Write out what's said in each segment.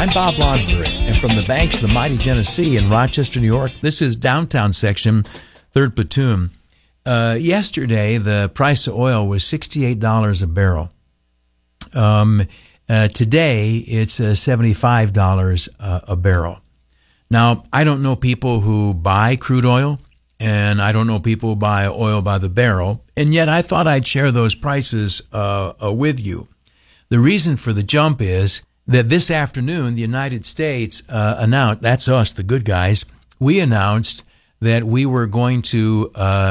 I'm Bob Lonsberry, and from the banks of the mighty Genesee in Rochester, New York, this is Downtown Section, 3rd Platoon. Yesterday, the price of oil was $68 a barrel. Today, it's $75 a barrel. Now, I don't know people who buy crude oil, and I don't know people who buy oil by the barrel, and yet I thought I'd share those prices with you. The reason for the jump is that this afternoon, the United States announced, that's us, the good guys, we announced that we were going to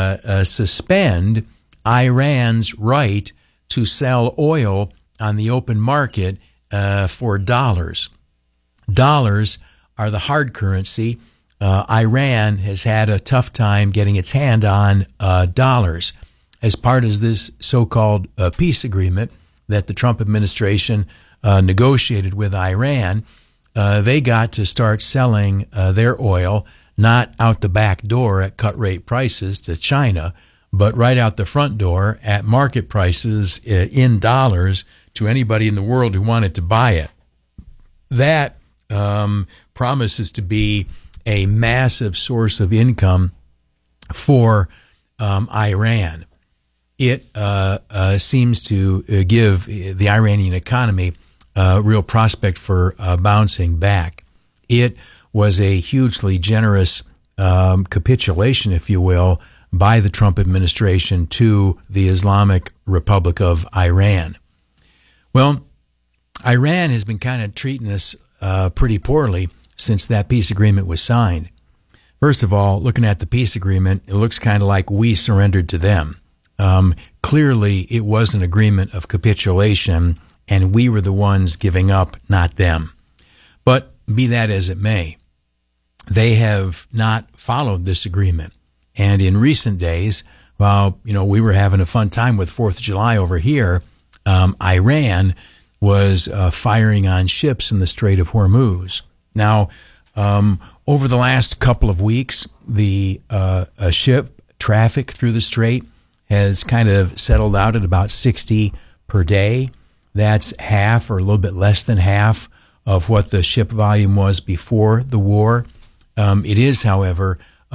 suspend Iran's right to sell oil on the open market for dollars. Dollars are the hard currency. Iran has had a tough time getting its hand on dollars. As part of this so-called peace agreement that the Trump administration negotiated with Iran, they got to start selling their oil not out the back door at cut rate prices to China, but right out the front door at market prices in dollars to anybody in the world who wanted to buy it. That promises to be a massive source of income for Iran. It seems to give the Iranian economy a real prospect for bouncing back. It was a hugely generous capitulation, if you will, by the Trump administration to the Islamic Republic of Iran. Well, Iran has been kind of treating us pretty poorly since that peace agreement was signed. First of all, looking at the peace agreement, it looks kind of like we surrendered to them. Clearly, it was an agreement of capitulation, and we were the ones giving up, not them. But be that as it may, they have not followed this agreement. And in recent days, while we were having a fun time with 4th of July over here, Iran was firing on ships in the Strait of Hormuz. Now, over the last couple of weeks, the ship traffic through the strait has kind of settled out at about 60 per day. That's half or a little bit less than half of what the ship volume was before the war. It is, however,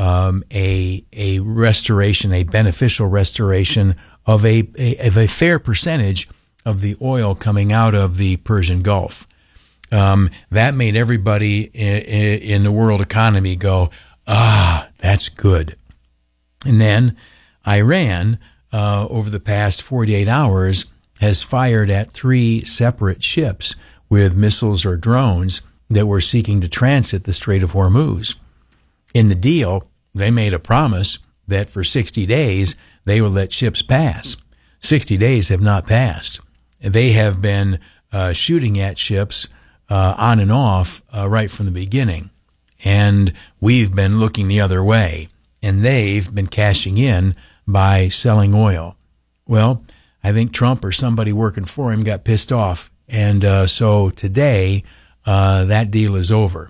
a restoration, a beneficial restoration of a fair percentage of the oil coming out of the Persian Gulf. That made everybody in the world economy go, that's good. And then Iran, over the past 48 hours, has fired at 3 separate ships with missiles or drones that were seeking to transit the Strait of Hormuz. In the deal, they made a promise that for 60 days they would let ships pass. 60 days have not passed. They have been shooting at ships on and off right from the beginning. And we've been looking the other way. And they've been cashing in by selling oil. Well, I think Trump or somebody working for him got pissed off. And so today, that deal is over.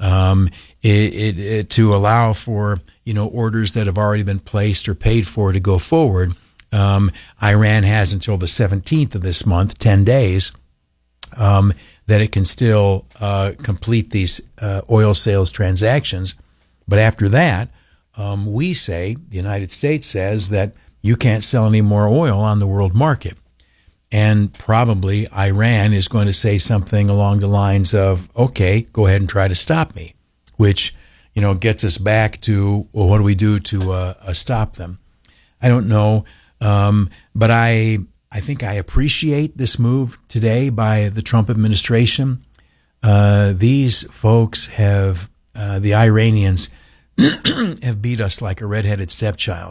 To allow for, orders that have already been placed or paid for to go forward, Iran has until the 17th of this month, 10 days, that it can still complete these oil sales transactions. But after that, we say, the United States says that you can't sell any more oil on the world market. And probably Iran is going to say something along the lines of, okay, go ahead and try to stop me, which, gets us back to, well, what do we do to stop them? I don't know, but I think I appreciate this move today by the Trump administration. These folks have, the Iranians, have beat us like a redheaded stepchild.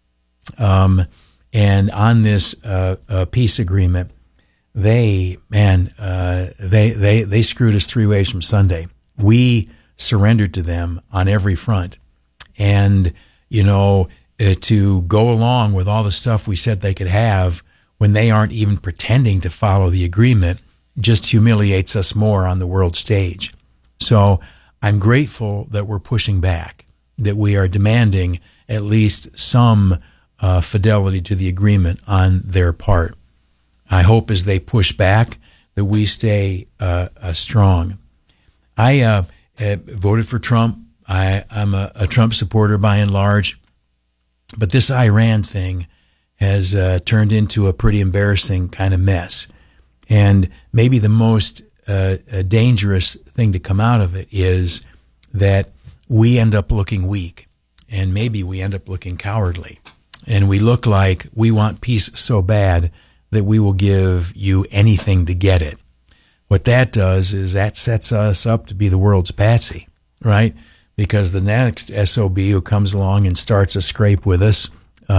And on this peace agreement, they screwed us 3 ways from Sunday. We surrendered to them on every front. And, to go along with all the stuff we said they could have when they aren't even pretending to follow the agreement just humiliates us more on the world stage. So I'm grateful that we're pushing back, that we are demanding at least some fidelity to the agreement on their part. I hope as they push back that we stay strong. I voted for Trump. I'm a Trump supporter by and large. But this Iran thing has turned into a pretty embarrassing kind of mess. And maybe the most dangerous thing to come out of it is that we end up looking weak, and maybe we end up looking cowardly. And we look like we want peace so bad that we will give you anything to get it. What that does is that sets us up to be the world's patsy, right? Because the next SOB who comes along and starts a scrape with us,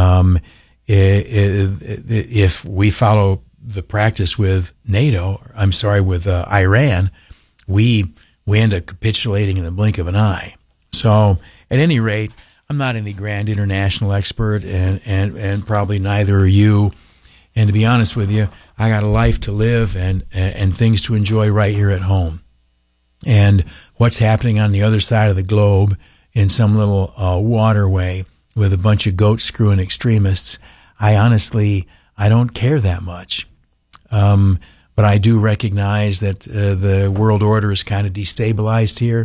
if we follow the practice with with Iran, we end up capitulating in the blink of an eye. So at any rate, I'm not any grand international expert, and probably neither are you. And to be honest with you, I got a life to live and things to enjoy right here at home. And what's happening on the other side of the globe in some little waterway with a bunch of goat screwing extremists, I don't care that much. But I do recognize that the world order is kind of destabilized here.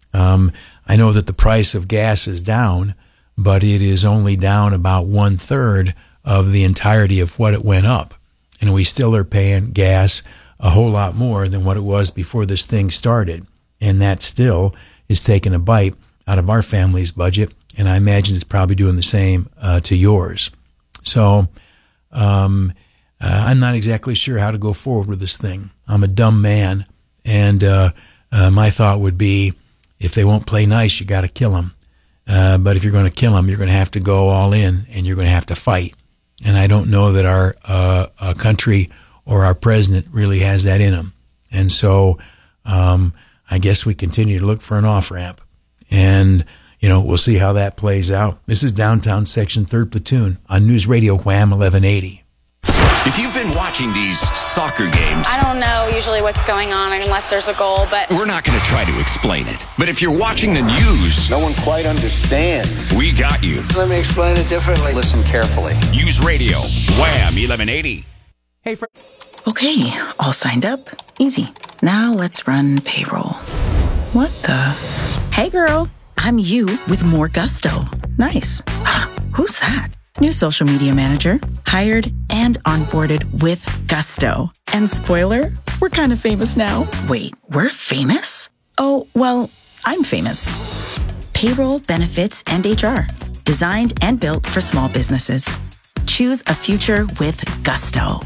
I know that the price of gas is down, but it is only down about 1/3 of the entirety of what it went up. And we still are paying gas a whole lot more than what it was before this thing started. And that still is taking a bite out of our family's budget. And I imagine it's probably doing the same to yours. So I'm not exactly sure how to go forward with this thing. I'm a dumb man. And my thought would be, if they won't play nice, you got to kill them. But if you're going to kill them, you're going to have to go all in, and you're going to have to fight. And I don't know that our country or our president really has that in him. And so I guess we continue to look for an off-ramp. And, we'll see how that plays out. This is Downtown Section 3rd Platoon on News Radio Wham 1180. If you've been watching these soccer games, I don't know usually what's going on unless there's a goal, but we're not going to try to explain it. But if you're watching the news, no one quite understands. We got you. Let me explain it differently. Listen carefully. News Radio, Wham 1180. Hey, okay, all signed up. Easy. Now let's run payroll. What the? Hey, girl. I'm you with more gusto. Nice. Who's that? New social media manager, hired and onboarded with gusto. And spoiler, we're kind of famous now. Wait, we're famous? Oh, well, I'm famous. Payroll, benefits, and HR. Designed and built for small businesses. Choose a future with gusto.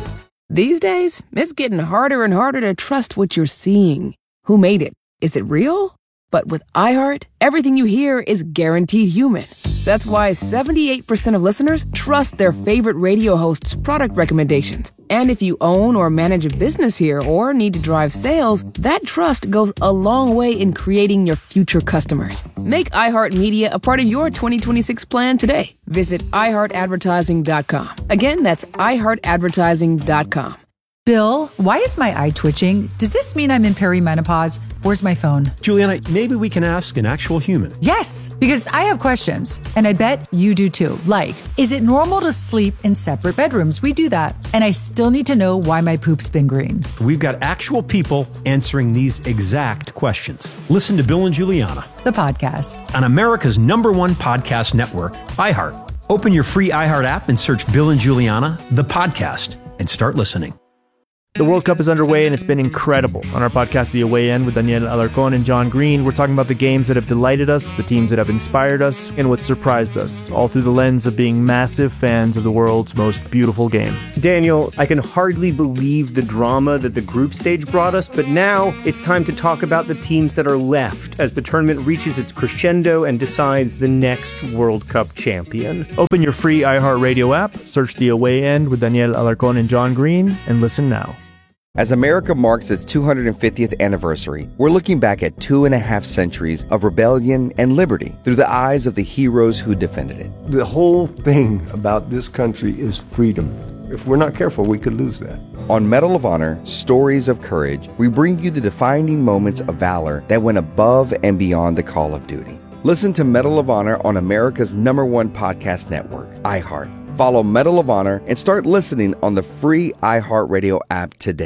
These days, it's getting harder and harder to trust what you're seeing. Who made it? Is it real? But with iHeart, everything you hear is guaranteed human. That's why 78% of listeners trust their favorite radio host's product recommendations. And if you own or manage a business here or need to drive sales, that trust goes a long way in creating your future customers. Make iHeartMedia a part of your 2026 plan today. Visit iHeartAdvertising.com. Again, that's iHeartAdvertising.com. Bill, why is my eye twitching? Does this mean I'm in perimenopause? Where's my phone? Juliana, maybe we can ask an actual human. Yes, because I have questions, and I bet you do too. Like, is it normal to sleep in separate bedrooms? We do that. And I still need to know why my poop's been green. We've got actual people answering these exact questions. Listen to Bill and Juliana, the podcast, on America's #1 podcast network, iHeart. Open your free iHeart app and search Bill and Juliana, the podcast, and start listening. The World Cup is underway, and it's been incredible. On our podcast, The Away End, with Daniel Alarcón and John Green, we're talking about the games that have delighted us, the teams that have inspired us, and what surprised us, all through the lens of being massive fans of the world's most beautiful game. Daniel, I can hardly believe the drama that the group stage brought us, but now it's time to talk about the teams that are left as the tournament reaches its crescendo and decides the next World Cup champion. Open your free iHeartRadio app, search The Away End with Daniel Alarcón and John Green, and listen now. As America marks its 250th anniversary, we're looking back at 2.5 centuries of rebellion and liberty through the eyes of the heroes who defended it. The whole thing about this country is freedom. If we're not careful, we could lose that. On Medal of Honor, Stories of Courage, we bring you the defining moments of valor that went above and beyond the call of duty. Listen to Medal of Honor on America's #1 podcast network, iHeart. Follow Medal of Honor and start listening on the free iHeartRadio app today.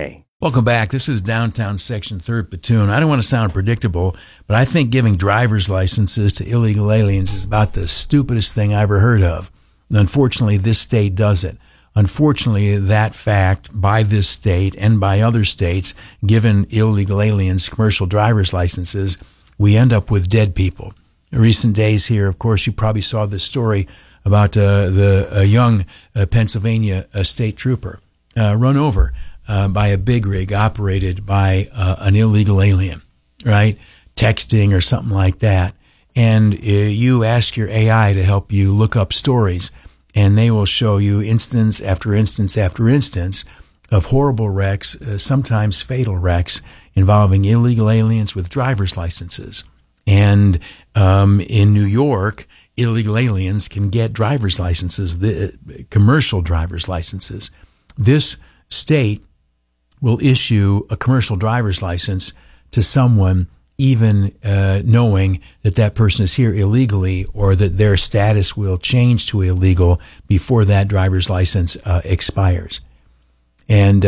Welcome back. This is Downtown Section 3rd Platoon. I don't want to sound predictable, but I think giving driver's licenses to illegal aliens is about the stupidest thing I ever heard of. And unfortunately, this state does it. Unfortunately, that fact by this state and by other states, given illegal aliens commercial driver's licenses, we end up with dead people. In recent days here, of course, you probably saw this story about a young Pennsylvania state trooper run over by a big rig operated by an illegal alien, right? Texting or something like that. And you ask your AI to help you look up stories, and they will show you instance after instance after instance of horrible wrecks, sometimes fatal wrecks, involving illegal aliens with driver's licenses. And in New York, illegal aliens can get driver's licenses, commercial driver's licenses. This state will issue a commercial driver's license to someone even knowing that that person is here illegally, or that their status will change to illegal before that driver's license expires. And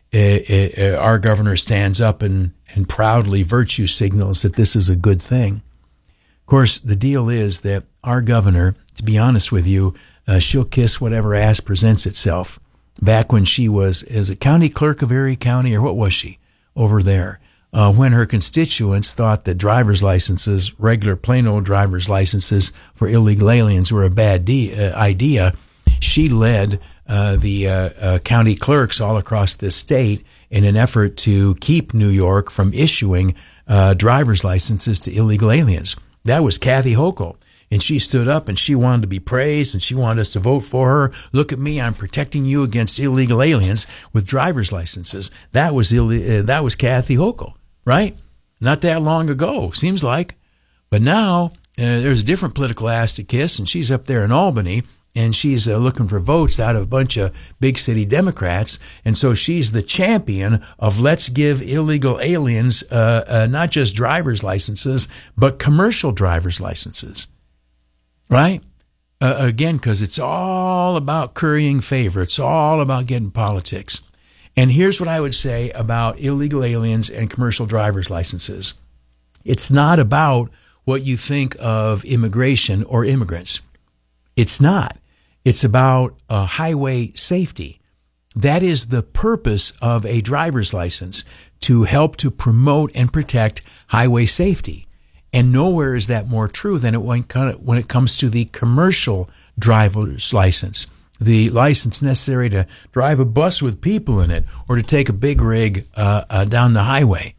our governor stands up and proudly virtue signals that this is a good thing. Of course, the deal is that our governor, to be honest with you, she'll kiss whatever ass presents itself. Back when she was as a county clerk of Erie County, or what was she over there, when her constituents thought that driver's licenses, regular plain old driver's licenses for illegal aliens were a bad idea, she led the county clerks all across this state in an effort to keep New York from issuing driver's licenses to illegal aliens. That was Kathy Hochul. And she stood up and she wanted to be praised and she wanted us to vote for her. Look at me, I'm protecting you against illegal aliens with driver's licenses. That was Kathy Hochul, right? Not that long ago, seems like. But now there's a different political ass to kiss, and she's up there in Albany, and she's looking for votes out of a bunch of big city Democrats. And so she's the champion of let's give illegal aliens not just driver's licenses, but commercial driver's licenses. Right? Again, because it's all about currying favor. It's all about getting politics. And here's what I would say about illegal aliens and commercial driver's licenses. It's not about what you think of immigration or immigrants. It's not. It's about highway safety. That is the purpose of a driver's license, to help to promote and protect highway safety. And nowhere is that more true than when it comes to the commercial driver's license, the license necessary to drive a bus with people in it or to take a big rig down the highway.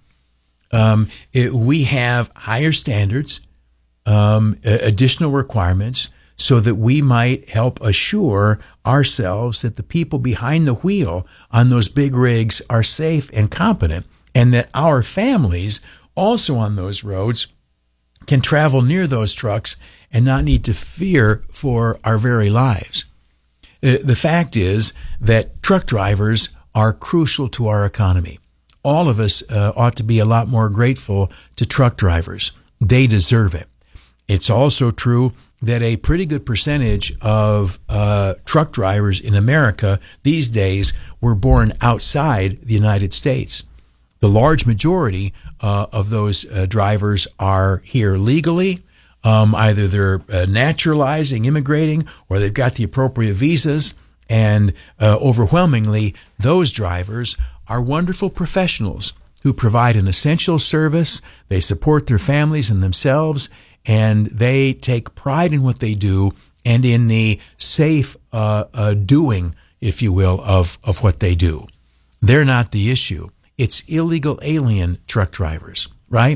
We have higher standards, additional requirements, so that we might help assure ourselves that the people behind the wheel on those big rigs are safe and competent, and that our families also on those roads can travel near those trucks and not need to fear for our very lives. The fact is that truck drivers are crucial to our economy. All of us ought to be a lot more grateful to truck drivers. They deserve it. It's also true that a pretty good percentage of truck drivers in America these days were born outside the United States. The large majority of those drivers are here legally. Either they're naturalizing, immigrating, or they've got the appropriate visas. And overwhelmingly, those drivers are wonderful professionals who provide an essential service. They support their families and themselves, and they take pride in what they do and in the safe doing, if you will, of what they do. They're not the issue. It's illegal alien truck drivers, right?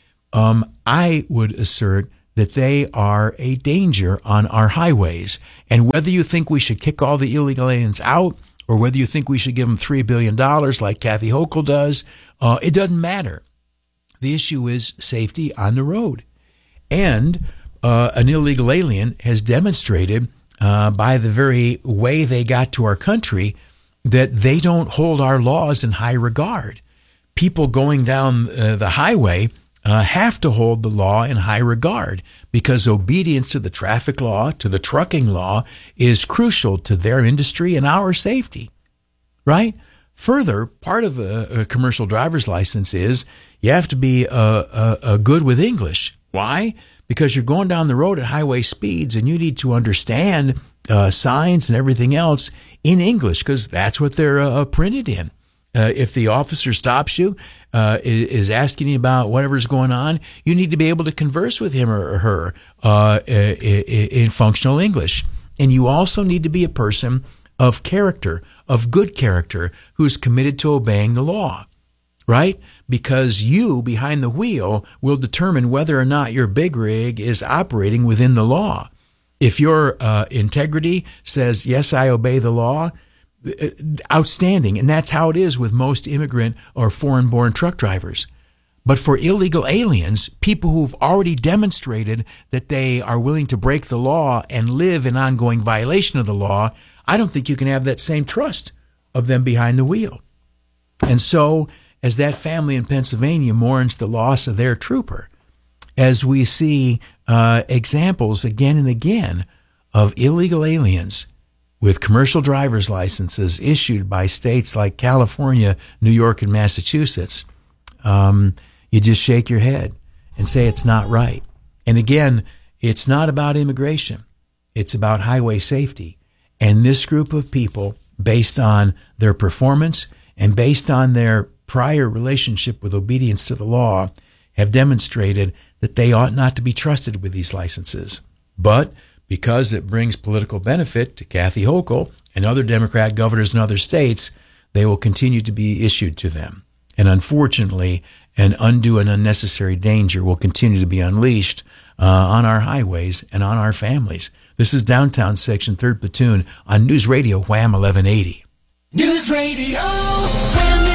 I would assert that they are a danger on our highways. And whether you think we should kick all the illegal aliens out, or whether you think we should give them $3 billion like Kathy Hochul does, it doesn't matter. The issue is safety on the road. And an illegal alien has demonstrated by the very way they got to our country that they don't hold our laws in high regard. People going down the highway have to hold the law in high regard, because obedience to the traffic law, to the trucking law, is crucial to their industry and our safety, right? Further, part of a commercial driver's license is you have to be good with English. Why? Because you're going down the road at highway speeds and you need to understand signs and everything else in English because that's what they're printed in. If the officer stops you, is asking you about whatever's going on, you need to be able to converse with him or her in functional English. And you also need to be a person of character, of good character, who's committed to obeying the law, right? Because you, behind the wheel, will determine whether or not your big rig is operating within the law. If your integrity says, yes, I obey the law, outstanding. And that's how it is with most immigrant or foreign-born truck drivers. But for illegal aliens, people who've already demonstrated that they are willing to break the law and live in ongoing violation of the law, I don't think you can have that same trust of them behind the wheel. And so, as that family in Pennsylvania mourns the loss of their trooper, as we see examples again and again of illegal aliens with commercial driver's licenses issued by states like California, New York, and Massachusetts, you just shake your head and say it's not right. And again, it's not about immigration. It's about highway safety. And this group of people, based on their performance and based on their prior relationship with obedience to the law, have demonstrated that they ought not to be trusted with these licenses. But because it brings political benefit to Kathy Hochul and other Democrat governors in other states, they will continue to be issued to them. And unfortunately, an undue and unnecessary danger will continue to be unleashed on our highways and on our families. This is Downtown Section 3rd Platoon on News Radio Wham 1180. News Radio Wham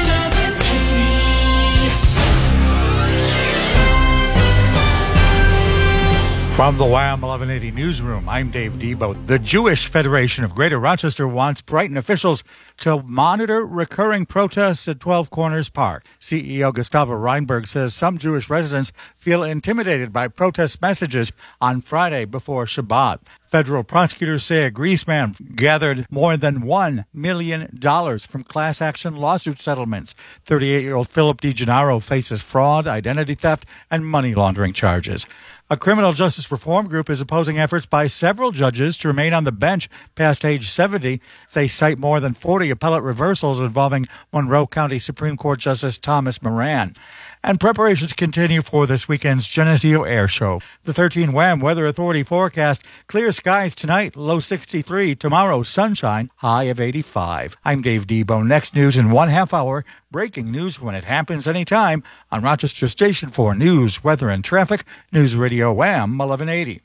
1180. From the Wham 1180 newsroom, I'm Dave Debo. The Jewish Federation of Greater Rochester wants Brighton officials to monitor recurring protests at 12 Corners Park. CEO Gustavo Reinberg says some Jewish residents feel intimidated by protest messages on Friday before Shabbat. Federal prosecutors say a Greece man gathered more than $1 million from class action lawsuit settlements. 38-year-old Philip DiGennaro faces fraud, identity theft, and money laundering charges. A criminal justice reform group is opposing efforts by several judges to remain on the bench past age 70. They cite more than 40 appellate reversals involving Monroe County Supreme Court Justice Thomas Moran. And preparations continue for this weekend's Geneseo Air Show. The 13 Wham Weather Authority forecast: clear skies tonight, low 63. Tomorrow, sunshine, high of 85. I'm Dave Debo. Next news in 1/2 hour. Breaking news when it happens anytime on Rochester Station 4 News, Weather, and Traffic. News Radio Wham 1180.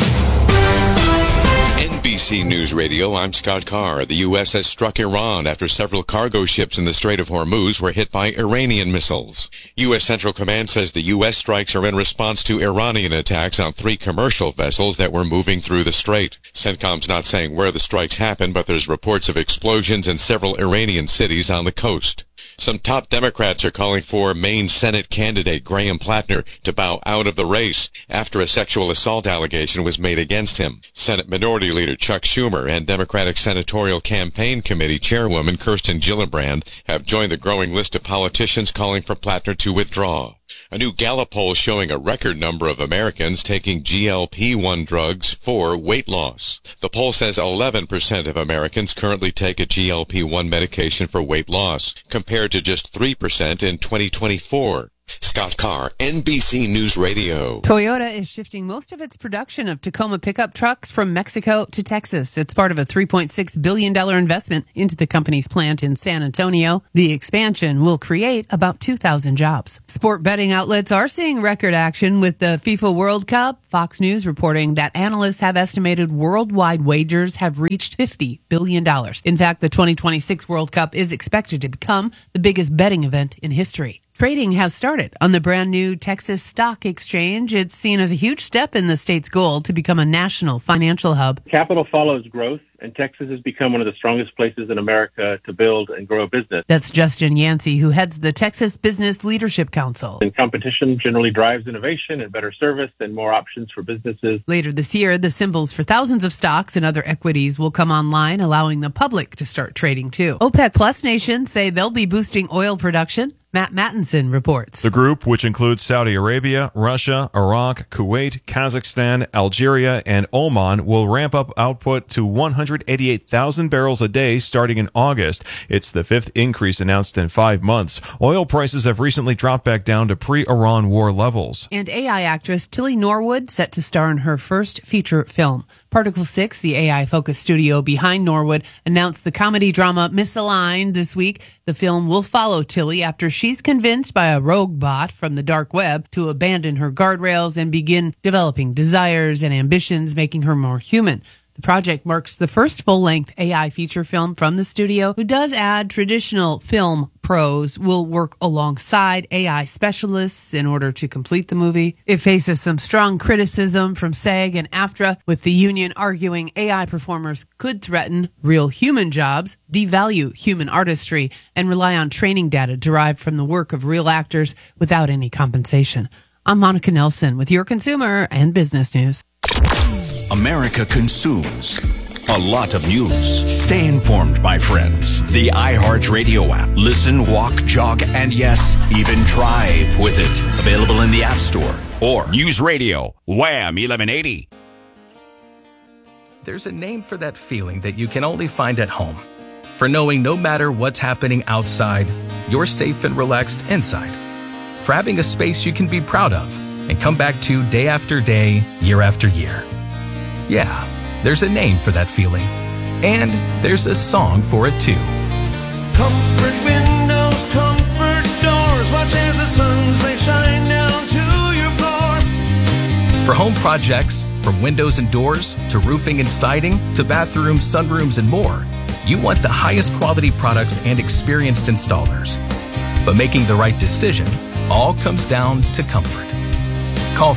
NBC News Radio, I'm Scott Carr. The U.S. has struck Iran after several cargo ships in the Strait of Hormuz were hit by Iranian missiles. U.S. Central Command says the U.S. strikes are in response to Iranian attacks on 3 commercial vessels that were moving through the strait. CENTCOM's not saying where the strikes happened, but there's reports of explosions in several Iranian cities on the coast. Some top Democrats are calling for Maine Senate candidate Graham Plattner to bow out of the race after a sexual assault allegation was made against him. Senate Minority Leader Chuck Schumer and Democratic Senatorial Campaign Committee Chairwoman Kirsten Gillibrand have joined the growing list of politicians calling for Plattner to withdraw. A new Gallup poll showing a record number of Americans taking GLP-1 drugs for weight loss. The poll says 11% of Americans currently take a GLP-1 medication for weight loss, compared to just 3% in 2024. Scott Carr, NBC News Radio. Toyota is shifting most of its production of Tacoma pickup trucks from Mexico to Texas. It's part of a $3.6 billion investment into the company's plant in San Antonio. The expansion will create about 2,000 jobs. Sport betting outlets are seeing record action with the FIFA World Cup. Fox News reporting that analysts have estimated worldwide wagers have reached $50 billion. In fact, the 2026 World Cup is expected to become the biggest betting event in history. Trading has started on the brand new Texas Stock Exchange. It's seen as a huge step in the state's goal to become a national financial hub. Capital follows growth, and Texas has become one of the strongest places in America to build and grow a business. That's Justin Yancey, who heads the Texas Business Leadership Council. And competition generally drives innovation and better service and more options for businesses. Later this year, the symbols for thousands of stocks and other equities will come online, allowing the public to start trading too. OPEC Plus nations say they'll be boosting oil production. Matt Mattinson reports. The group, which includes Saudi Arabia, Russia, Iraq, Kuwait, Kazakhstan, Algeria, and Oman, will ramp up output to 188,000 barrels a day starting in August. It's the fifth increase announced in 5 months. Oil prices have recently dropped back down to pre-Iran war levels. And AI actress Tilly Norwood set to star in her first feature film. Particle 6, the AI-focused studio behind Norwood, announced the comedy drama Misaligned this week. The film will follow Tilly after she's convinced by a rogue bot from the dark web to abandon her guardrails and begin developing desires and ambitions, making her more human. The project marks the first full-length AI feature film from the studio, who does add traditional film pros will work alongside AI specialists in order to complete the movie. It faces some strong criticism from SAG and AFTRA, with the union arguing AI performers could threaten real human jobs, devalue human artistry, and rely on training data derived from the work of real actors without any compensation. I'm Monica Nelson with your consumer and business news. America consumes a lot of news. Stay informed, my friends. The iHeartRadio app. Listen, walk, jog, and yes, even drive with it. Available in the App Store or News Radio, Wham 1180. There's a name for that feeling that you can only find at home. For knowing no matter what's happening outside, you're safe and relaxed inside. For having a space you can be proud of and come back to day after day, year after year. Yeah, there's a name for that feeling. And there's a song for it too. Comfort windows, comfort doors. Watch as the sun's rays shine down to your floor. For home projects, from windows and doors to roofing and siding to bathrooms, sunrooms, and more, you want the highest quality products and experienced installers. But making the right decision all comes down to comfort. Call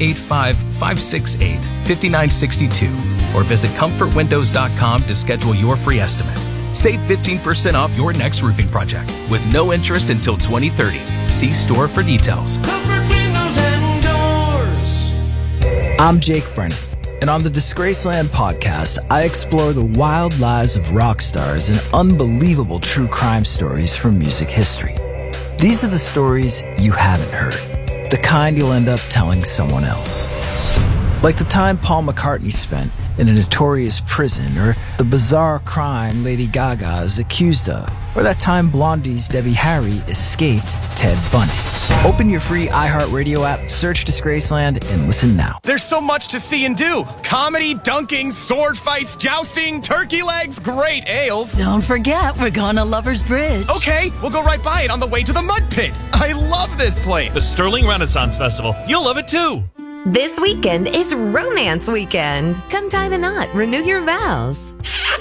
585-568-5962 or visit comfortwindows.com to schedule your free estimate. Save 15% off your next roofing project with no interest until 2030. See store for details. Comfort windows and doors. I'm Jake Brennan, and on the Disgraceland podcast, I explore the wild lives of rock stars and unbelievable true crime stories from music history. These are the stories you haven't heard. The kind you'll end up telling someone else. Like the time Paul McCartney spent in a notorious prison, or the bizarre crime Lady Gaga is accused of, or that time Blondie's Debbie Harry escaped Ted Bundy. Open your free iHeartRadio app, search Disgraceland, and listen now. There's so much to see and do. Comedy, dunking, sword fights, jousting, turkey legs, great ales. Don't forget, we're going to Lover's Bridge. Okay, we'll go right by it on the way to the Mud Pit. I love this place. The Sterling Renaissance Festival. You'll love it too. This weekend is Romance Weekend. Come tie the knot, renew your vows.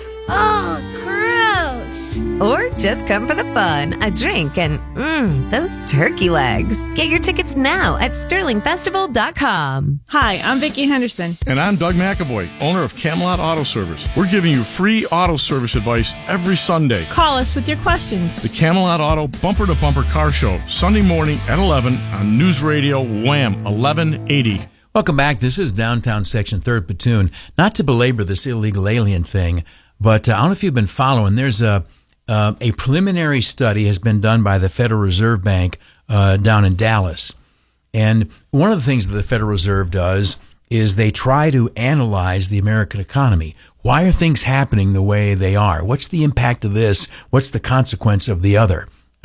Oh, gross. Or just come for the fun, a drink, and those turkey legs. Get your tickets now at sterlingfestival.com. Hi, I'm Vicki Henderson. And I'm Doug McAvoy, owner of Camelot Auto Service. We're giving you free auto service advice every Sunday. Call us with your questions. The Camelot Auto Bumper to Bumper Car Show, Sunday morning at 11 on News Radio Wham 1180. Welcome back. This is Downtown Section 3rd Platoon. Not to belabor this illegal alien thing, but I don't know if you've been following. There's a preliminary study has been done by the Federal Reserve Bank down in Dallas. And one of the things that the Federal Reserve does is they try to analyze the American economy. Why are things happening the way they are? What's the impact of this? What's the consequence of the other?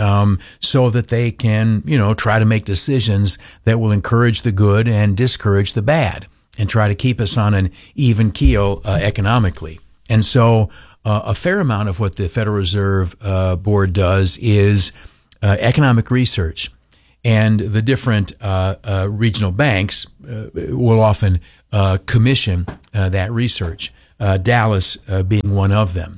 So that they can, try to make decisions that will encourage the good and discourage the bad and try to keep us on an even keel economically. And so a fair amount of what the Federal Reserve Board does is economic research. And the different regional banks will often commission that research, Dallas being one of them.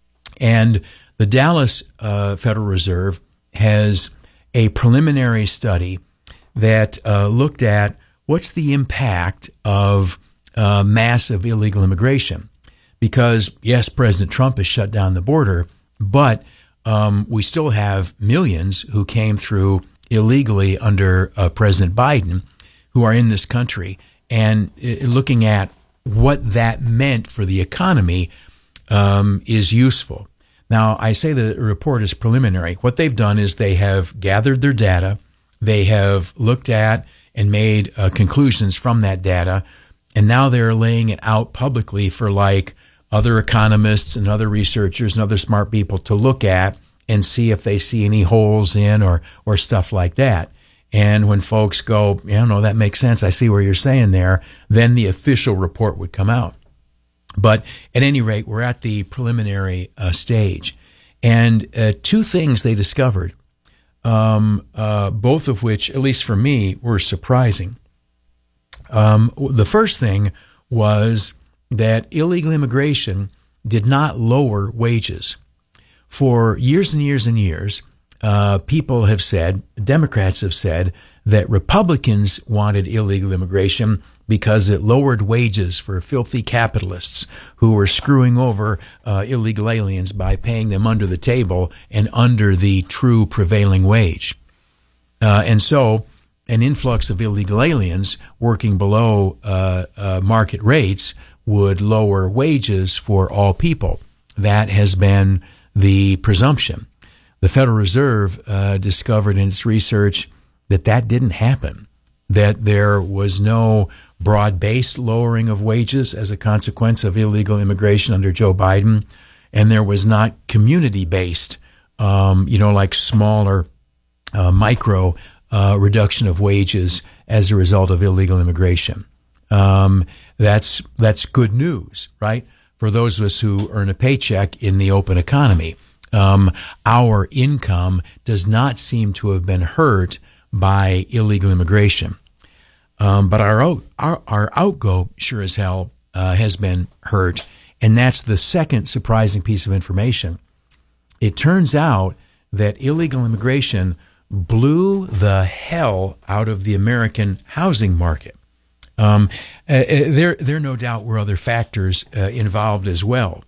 And the Dallas Federal Reserve has a preliminary study that looked at what's the impact of massive illegal immigration. because, yes, President Trump has shut down the border, but we still have millions who came through illegally under President Biden who are in this country. And looking at what that meant for the economy is useful. Now, I say the report is preliminary. What they've done is they have gathered their data. They have looked at and made conclusions from that data. And now they're laying it out publicly for like other economists and other researchers and other smart people to look at and see if they see any holes in or stuff like that. And when folks go, no, that makes sense, I see what you're saying there, then the official report would come out. But at any rate, we're at the preliminary stage. And two things they discovered, both of which, at least for me, were surprising. The first thing was that illegal immigration did not lower wages. For years and years and years, people have said, Democrats have said, that Republicans wanted illegal immigration because it lowered wages for filthy capitalists who were screwing over illegal aliens by paying them under the table and under the true prevailing wage. And so an influx of illegal aliens working below market rates would lower wages for all people. That has been the presumption. The Federal Reserve discovered in its research that that didn't happen, that there was no broad-based lowering of wages as a consequence of illegal immigration under Joe Biden, and there was not community-based, like smaller micro reduction of wages as a result of illegal immigration. That's good news, right? For those of us who earn a paycheck in the open economy. Our income does not seem to have been hurt by illegal immigration. But our outgo sure as hell has been hurt. And that's the second surprising piece of information. It turns out that illegal immigration blew the hell out of the American housing market. There no doubt were other factors involved as well.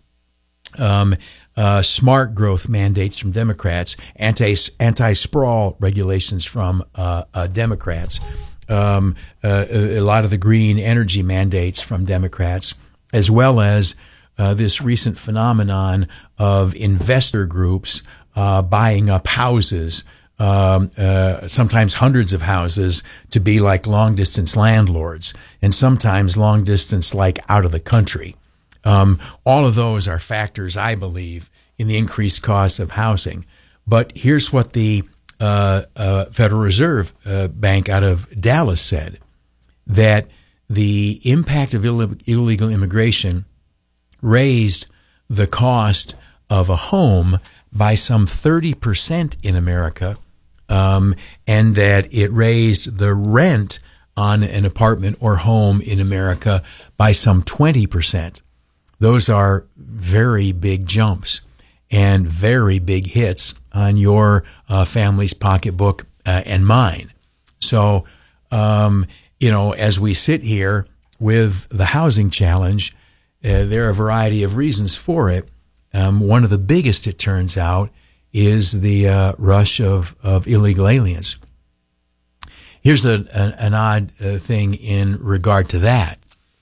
Smart growth mandates from Democrats, anti-sprawl regulations from Democrats, a lot of the green energy mandates from Democrats, as well as this recent phenomenon of investor groups buying up houses, sometimes hundreds of houses, to be like long-distance landlords, and sometimes long-distance like out of the country. All of those are factors, I believe, in the increased cost of housing. But here's what the Federal Reserve Bank out of Dallas said, that the impact of illegal immigration raised the cost of a home by some 30% in America, and that it raised the rent on an apartment or home in America by some 20%. Those are very big jumps and very big hits on your family's pocketbook and mine. So, as we sit here with the housing challenge, there are a variety of reasons for it. One of the biggest, it turns out, is the rush of illegal aliens. Here's an odd thing in regard to that.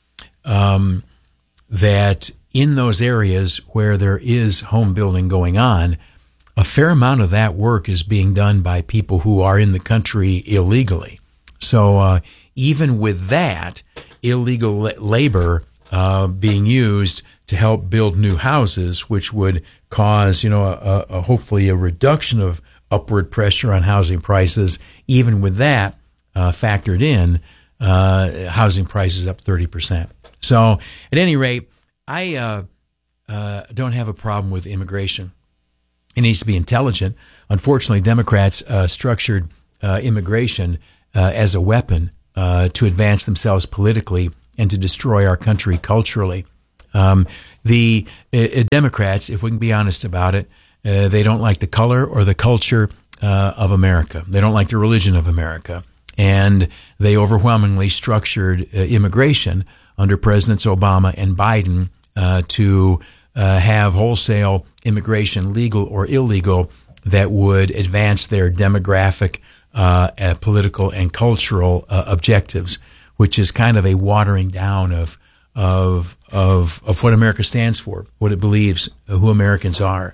That in those areas where there is home building going on, a fair amount of that work is being done by people who are in the country illegally. So even with that, illegal labor being used to help build new houses, which would cause, hopefully a reduction of upward pressure on housing prices, even with that factored in, housing prices up 30%. So at any rate, I don't have a problem with immigration. It needs to be intelligent. Unfortunately, Democrats structured immigration as a weapon to advance themselves politically and to destroy our country culturally. The Democrats, if we can be honest about it, they don't like the color or the culture of America. They don't like the religion of America. And they overwhelmingly structured immigration under Presidents Obama and Biden to have wholesale immigration, legal or illegal, that would advance their demographic, political, and cultural objectives, which is kind of a watering down of what America stands for, what it believes, who Americans are.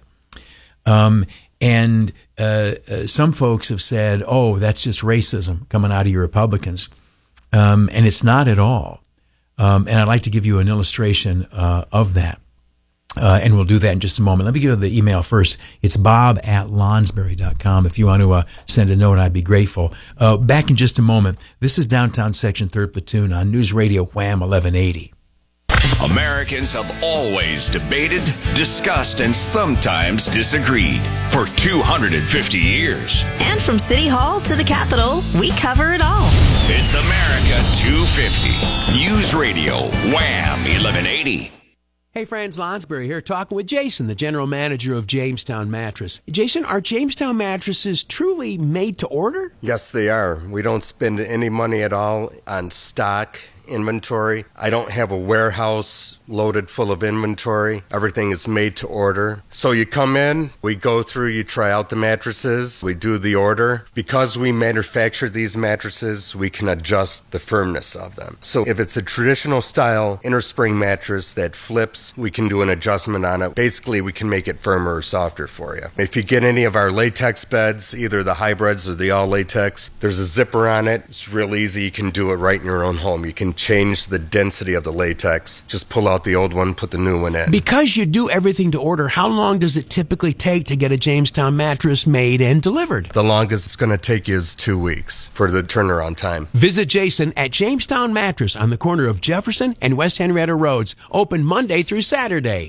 And some folks have said, "Oh, that's just racism coming out of you Republicans," and it's not at all. And I'd like to give you an illustration of that. And we'll do that in just a moment. Let me give you the email first. It's bob@lonsberry.com. If you want to send a note, I'd be grateful. Back in just a moment. This is Downtown Section 3rd Platoon on News Radio Wham 1180. Americans have always debated, discussed, and sometimes disagreed for 250 years. And from City Hall to the Capitol, we cover it all. It's America 250. News Radio Wham 1180. Hey friends, Lonsberry here, talking with Jason, the general manager of Jamestown Mattress. Jason, are Jamestown mattresses truly made to order? Yes, they are. We don't spend any money at all on stock, inventory. I don't have a warehouse loaded full of inventory. Everything is made to order. So you come in, we go through, you try out the mattresses, we do the order. Because we manufacture these mattresses, we can adjust the firmness of them. So if it's a traditional style innerspring mattress that flips, we can do an adjustment on it. Basically, we can make it firmer or softer for you. If you get any of our latex beds, either the hybrids or the all latex, there's a zipper on it. It's real easy. You can do it right in your own home. You can change the density of the latex. Just pull out the old one, put the new one in. Because you do everything to order, how long does it typically take to get a Jamestown mattress made and delivered? The longest it's going to take you is 2 weeks for the turnaround time. Visit Jason at Jamestown Mattress on the corner of Jefferson and West Henrietta Roads. Open Monday through Saturday.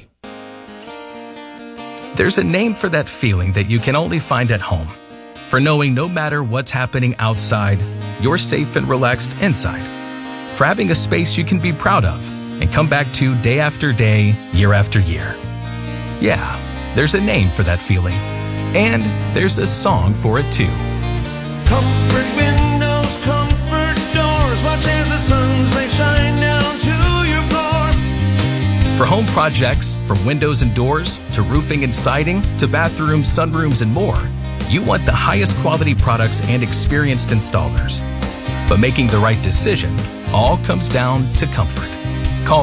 There's a name for that feeling that you can only find at home. For knowing no matter what's happening outside, you're safe and relaxed inside. For having a space you can be proud of and come back to day after day, year after year. Yeah, there's a name for that feeling. And there's a song for it too. Comfort windows, comfort doors. Watch as the sun's rays shine down to your floor. For home projects, from windows and doors to roofing and siding to bathrooms, sunrooms, and more, you want the highest quality products and experienced installers. But making the right decision all comes down to comfort. Call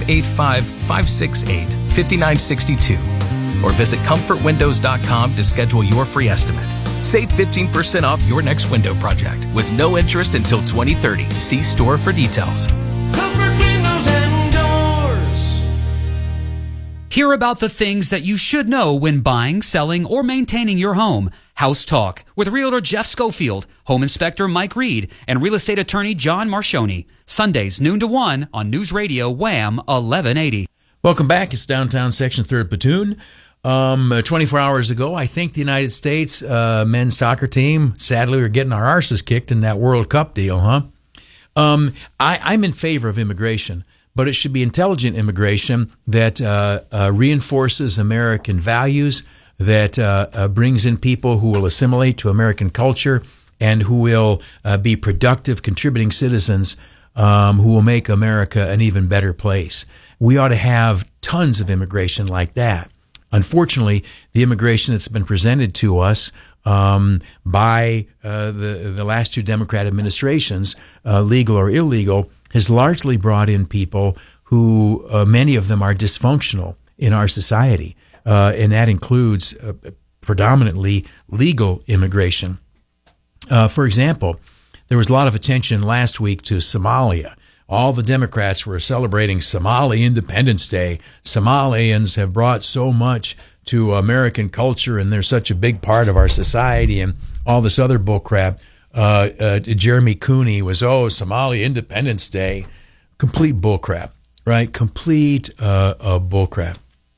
585-568-5962 or visit comfortwindows.com to schedule your free estimate. Save 15% off your next window project with no interest until 2030. See store for details. Comfort windows and doors. Hear about the things that you should know when buying, selling, or maintaining your home. House Talk with Realtor Jeff Schofield, Home Inspector Mike Reed, and Real Estate Attorney John Marchioni. Sundays, noon to 1 on News Radio Wham 1180. Welcome back. It's Downtown Section 3rd Platoon. 24 hours ago, I think the United States men's soccer team, sadly, were getting our arses kicked in that World Cup deal, huh? I'm in favor of immigration, but it should be intelligent immigration that reinforces American values, that brings in people who will assimilate to American culture and who will be productive, contributing citizens who will make America an even better place. We ought to have tons of immigration like that. Unfortunately, the immigration that's been presented to us by the last two Democrat administrations, legal or illegal, has largely brought in people who, many of them are dysfunctional in our society. And that includes predominantly legal immigration. For example, there was a lot of attention last week to Somalia. All the Democrats were celebrating Somali Independence Day. Somalians have brought so much to American culture, and they're such a big part of our society, and all this other bullcrap. Jeremy Cooney was, Somali Independence Day. Complete bullcrap, right? Complete bullcrap.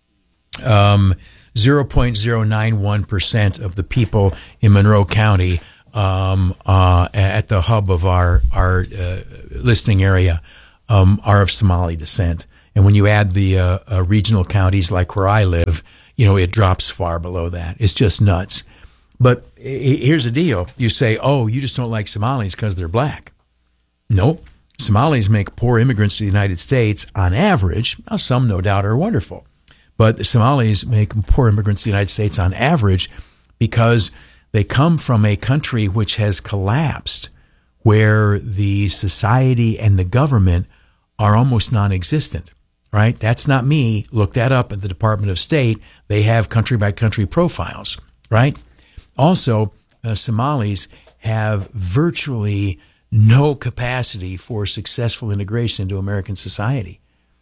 0.091% of the people in Monroe County at the hub of our listing area are of Somali descent. And when you add the regional counties like where I live, it drops far below that. It's just nuts. But here's the deal. You say, you just don't like Somalis because they're black. Nope. Somalis make poor immigrants to the United States on average. Now, some no doubt are wonderful, but the Somalis make poor immigrants to the United States on average because they come from a country which has collapsed, where the society and the government are almost non-existent, right? That's not me. Look that up at the Department of State. They have country-by-country profiles, right? Also, Somalis have virtually no capacity for successful integration into American society.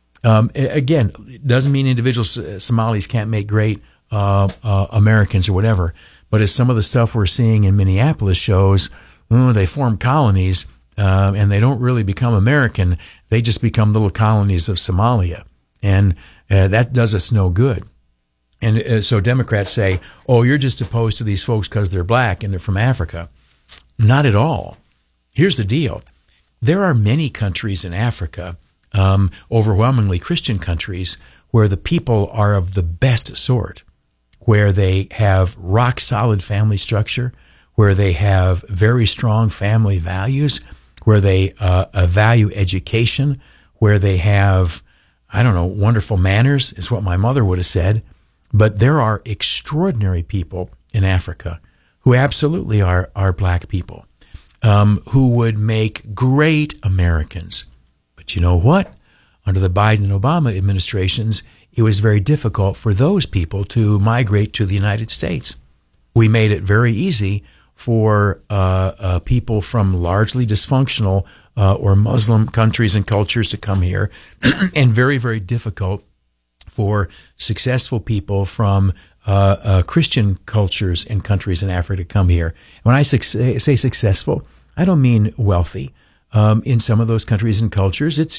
Again, it doesn't mean individual Somalis can't make great Americans or whatever, but as some of the stuff we're seeing in Minneapolis shows, they form colonies and they don't really become American. They just become little colonies of Somalia, and that does us no good. And so Democrats say, oh, you're just opposed to these folks because they're black and they're from Africa. Not at all. Here's the deal. There are many countries in Africa, overwhelmingly Christian countries, where the people are of the best sort, where they have rock-solid family structure, where they have very strong family values, where they value education, where they have, wonderful manners, is what my mother would have said. But there are extraordinary people in Africa who absolutely are black people, who would make great Americans. But you know what? Under the Biden and Obama administrations, it was very difficult for those people to migrate to the United States. We made it very easy for people from largely dysfunctional or Muslim countries and cultures to come here, and very, very difficult for successful people from Christian cultures and countries in Africa to come here. When I say successful, I don't mean wealthy. In some of those countries and cultures, it's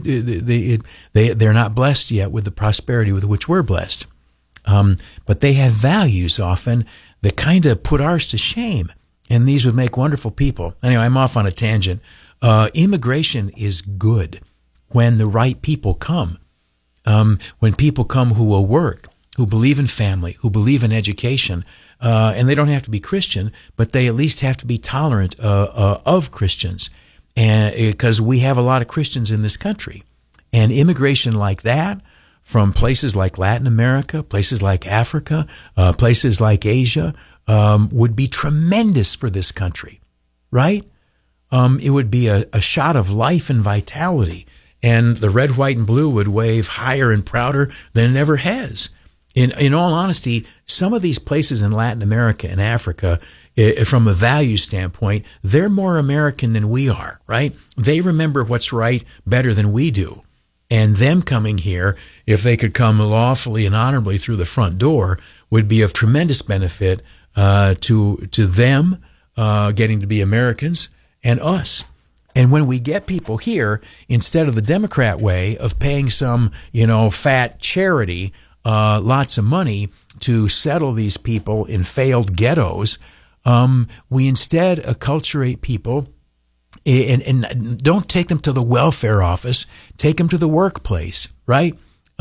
they're not blessed yet with the prosperity with which we're blessed, but they have values often that kind of put ours to shame, and these would make wonderful people. Anyway, I'm off on a tangent. Immigration is good when the right people come. When people come who will work, who believe in family, who believe in education, and they don't have to be Christian, but they at least have to be tolerant of Christians, and because we have a lot of Christians in this country. And immigration like that from places like Latin America, places like Africa, places like Asia, would be tremendous for this country, right? It would be a shot of life and vitality, and the red, white, and blue would wave higher and prouder than it ever has. In all honesty, some of these places in Latin America and Africa, from a value standpoint, they're more American than we are, right? They remember what's right better than we do. And them coming here, if they could come lawfully and honorably through the front door, would be of tremendous benefit to them getting to be Americans and us. And when we get people here, instead of the Democrat way of paying some, fat charity lots of money to settle these people in failed ghettos, we instead acculturate people and don't take them to the welfare office, take them to the workplace, right?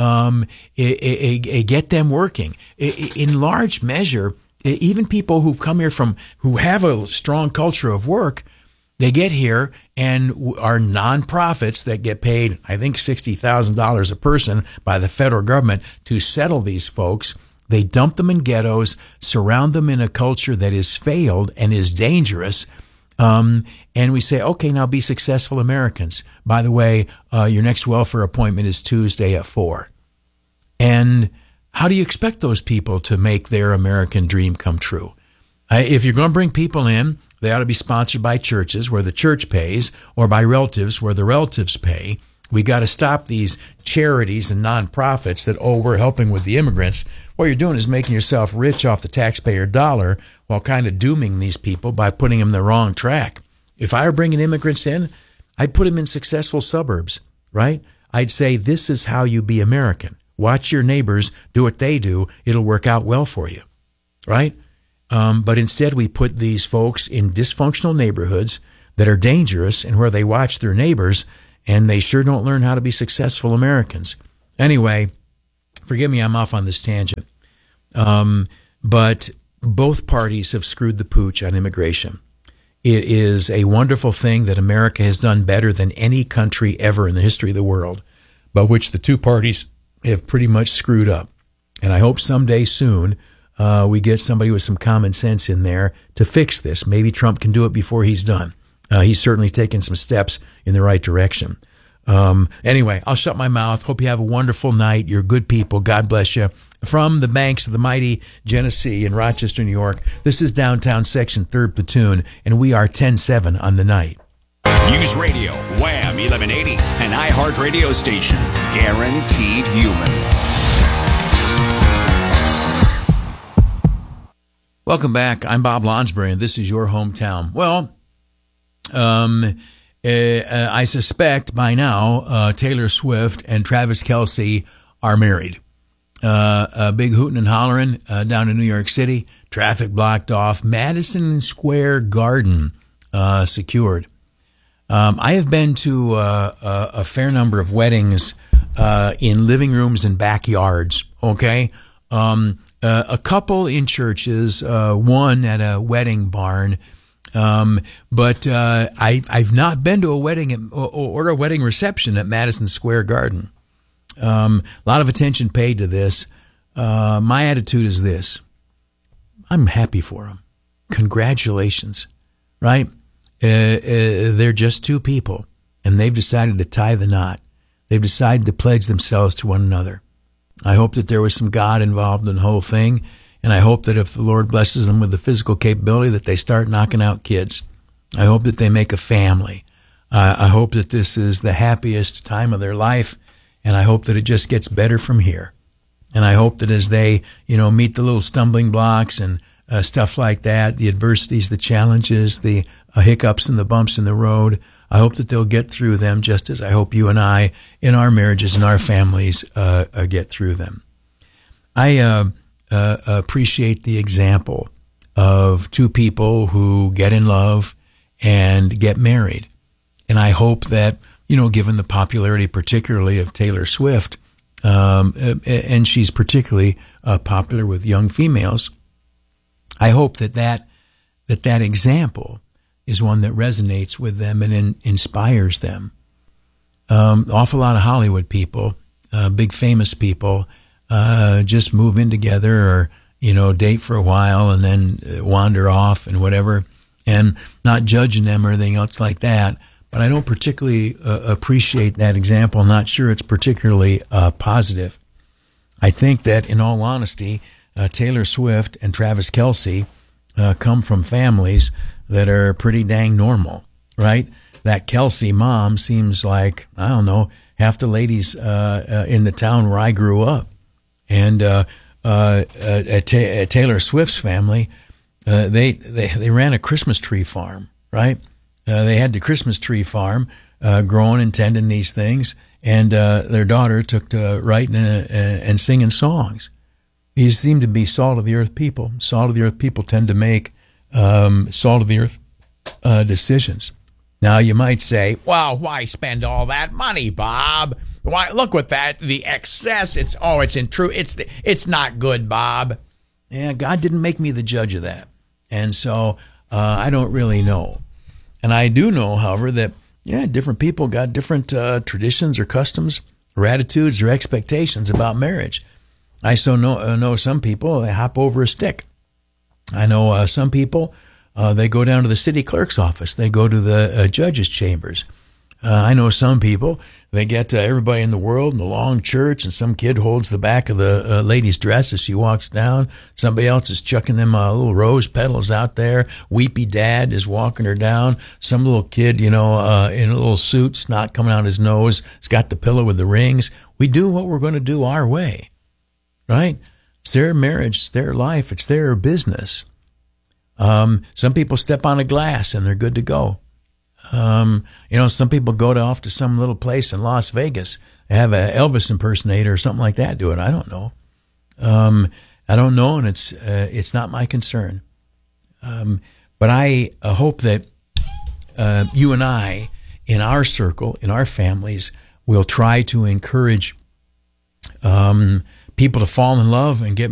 Get them working. In large measure, even people who've come here who have a strong culture of work, they get here and are nonprofits that get paid, I think, $60,000 a person by the federal government to settle these folks. They dump them in ghettos, surround them in a culture that is failed and is dangerous. And we say, okay, now be successful Americans. By the way, your next welfare appointment is Tuesday at 4. And how do you expect those people to make their American dream come true? If you're going to bring people in, they ought to be sponsored by churches where the church pays, or by relatives where the relatives pay. We got to stop these charities and nonprofits that, we're helping with the immigrants. What you're doing is making yourself rich off the taxpayer dollar while kind of dooming these people by putting them the wrong track. If I were bringing immigrants in, I'd put them in successful suburbs, right? I'd say, this is how you be American. Watch your neighbors do what they do. It'll work out well for you, right? But instead we put these folks in dysfunctional neighborhoods that are dangerous and where they watch their neighbors, and they sure don't learn how to be successful Americans. Anyway, forgive me, I'm off on this tangent. But both parties have screwed the pooch on immigration. It is a wonderful thing that America has done better than any country ever in the history of the world, but which the two parties have pretty much screwed up. And I hope someday soon we get somebody with some common sense in there to fix this. Maybe Trump can do it before he's done. He's certainly taken some steps in the right direction. Anyway, I'll shut my mouth. Hope you have a wonderful night. You're good people. God bless you. From the banks of the mighty Genesee in Rochester, New York, this is Downtown Section 3rd Platoon, and we are 10-7 on the night. News Radio, Wham 1180, an iHeart radio station. Guaranteed human. Welcome back. I'm Bob Lonsberry, and this is your hometown. Well, I suspect by now Taylor Swift and Travis Kelce are married. A big hooting and hollering down in New York City. Traffic blocked off. Madison Square Garden secured. I have been to a fair number of weddings in living rooms and backyards. Okay, a couple in churches, one at a wedding barn. But I've not been to a wedding or a wedding reception at Madison Square Garden. A lot of attention paid to this. My attitude is this. I'm happy for them. Congratulations, right? They're just two people, and they've decided to tie the knot. They've decided to pledge themselves to one another. I hope that there was some God involved in the whole thing, and I hope that if the Lord blesses them with the physical capability, that they start knocking out kids. I hope that they make a family. I hope that this is the happiest time of their life, and I hope that it just gets better from here. And I hope that as they, meet the little stumbling blocks and stuff like that, the adversities, the challenges, the hiccups and the bumps in the road, I hope that they'll get through them just as I hope you and I, in our marriages and our families, get through them. I appreciate the example of two people who get in love and get married. And I hope that, given the popularity particularly of Taylor Swift, and she's particularly popular with young females, I hope that example is one that resonates with them and inspires them. Awful lot of Hollywood people, big famous people, just move in together or, date for a while and then wander off and whatever, and not judging them or anything else like that. But I don't particularly appreciate that example. I'm not sure it's particularly positive. I think that, in all honesty, Taylor Swift and Travis Kelce come from families that are pretty dang normal, right? That Kelce mom seems like, I don't know, half the ladies in the town where I grew up. And at Taylor Swift's family, they ran a Christmas tree farm, right? They had the Christmas tree farm growing and tending these things, and their daughter took to writing and singing songs. These seem to be salt-of-the-earth people. Salt-of-the-earth people tend to make salt-of-the-earth decisions. Now, you might say, well, why spend all that money, Bob? Why look what the excess. It's not good, Bob. Yeah, God didn't make me the judge of that. And so I don't really know. And I do know, however, that, different people got different traditions or customs or attitudes or expectations about marriage. I know some people, they hop over a stick. I know some people, they go down to the city clerk's office. They go to the judge's chambers. I know some people, they get everybody in the world in the long church, and some kid holds the back of the lady's dress as she walks down. Somebody else is chucking them little rose petals out there. Weepy dad is walking her down. Some little kid, in a little suit, snot coming out his nose. It's got the pillow with the rings. We do what we're going to do our way, right? It's their marriage, it's their life, it's their business. Some people step on a glass and they're good to go. Some people go off to some little place in Las Vegas, have an Elvis impersonator or something like that do it. I don't know. I don't know, and it's not my concern. But I hope that you and I, in our circle, in our families, will try to encourage people to fall in love and get